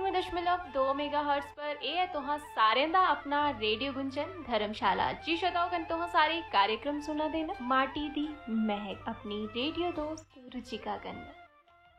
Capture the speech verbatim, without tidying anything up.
नड़िनवे दशमलव दो mega hertz पर ए है तुहां सारें दा अपना रेडियो गुंजन धर्मशाला। जी श्रोताओ कन तुहां सारे कार्यक्रम सुना देना माटी दी महक अपनी रेडियो दोस्त रुचिका कन।